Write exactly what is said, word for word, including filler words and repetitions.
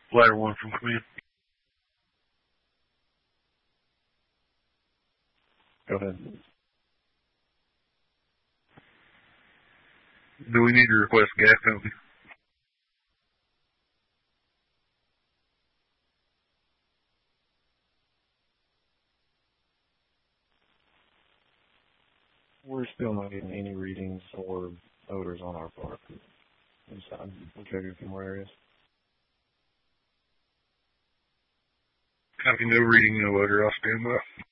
Ladder one from command. Go ahead. Do we need to request gas company? We're still not getting any readings or odors on our part. Inside. We'll check a few more areas. Copy, no reading, no odor. I'll stand by.